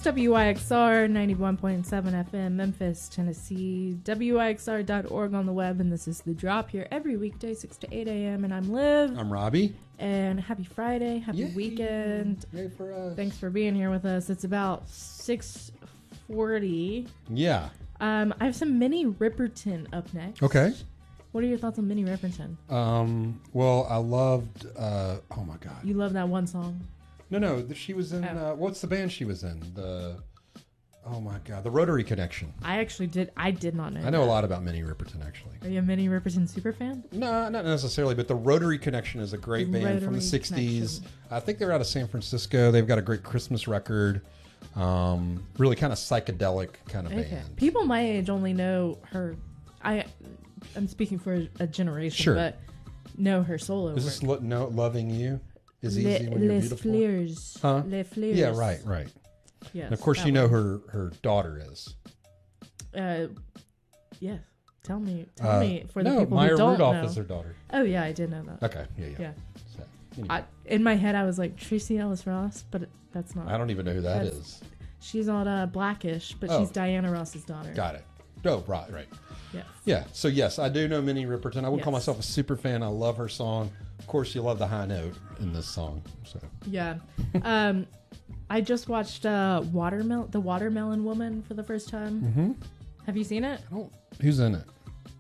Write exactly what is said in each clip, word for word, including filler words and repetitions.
W Y X R ninety-one point seven F M, Memphis, Tennessee. W Y X R dot org on the web, and this is The Drop here every weekday, six to eight a.m. And I'm Liv. I'm Robbie. And happy Friday, happy Yay. weekend. Yay for us. Thanks for being here with us. It's about six forty. Yeah. Um, I have some Minnie Riperton up next. Okay. What are your thoughts on Minnie Riperton? Um. Well, I loved. Uh, oh my God. You love that one song. No, no. th- She was in. Oh. Uh, what's the band she was in? The. Oh my God. The Rotary Connection. I actually did. I did not know. I know that. a lot about Minnie Riperton, actually. Are you a Minnie Riperton super fan? No, not necessarily, but the Rotary Connection is a great band from Rotary the sixties. Connection. I think they're out of San Francisco. They've got a great Christmas record. Um, really kind of psychedelic kind of Okay. band. People my age only know her. I, I'm speaking for a generation, Sure. but know her solo Is work. this lo- no, Loving You? Is Les, easy when you're Les beautiful? Fleurs. Huh? Les Fleurs. Yeah, right, right. Yes, And of course, that you know one. her her daughter is. Uh, yeah. Tell me. Tell Uh, me for the no, people Maya who don't Rudolph know. is her daughter. Oh yeah, I did know that. Okay, yeah, yeah. Yeah. So, anyway, I, in my head, I was like Tracy Ellis Ross, but it, that's not. I, don't even know who that That's- is. She's on uh, Blackish, but Oh. she's Diana Ross's daughter. Got it. Oh, right, right. Yes. Yeah. So yes, I do know Minnie Riperton. I would call Yes. myself a super fan. I love her song. Of course, you love the high note in this song. So Yeah. um, I just watched uh, Watermelon, The Watermelon Woman for the first time. mm-hmm. Have you seen it? I don't. Who's in it?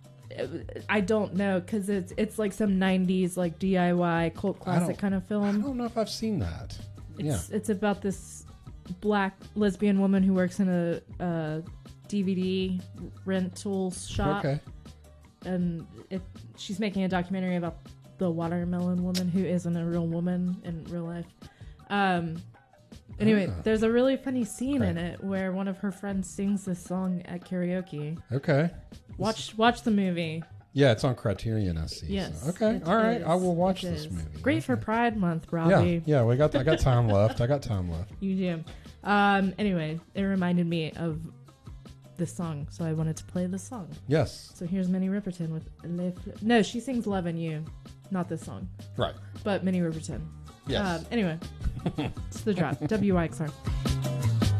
I don't know because it's it's like some nineties like D I Y cult classic don't- kind of I film. don't know if I've seen that. It's it's about this black lesbian woman who works in a, a D V D rental yeah. shop, Okay. and it, she's making a documentary about the watermelon woman who isn't a real woman in real life. Um, anyway, Ah. there's a really funny scene in Okay. it where one of her friends sings this song at karaoke. Okay. Watch watch the movie. Yeah, it's on Criterion. I see. Yes. So, okay. it All right. is. I will watch It this is. movie. Great for Okay. Pride Month, Yeah. Robbie. Yeah. We got. I got time left. I got time left. You do. Um, anyway, it reminded me of this song, so I wanted to play this song. Yes. So here's Minnie Riperton with Le Fl- No, she sings Love and You, not this song, Right. but Minnie Riperton. Yes. Um, anyway, it's The Drop, W Y X R.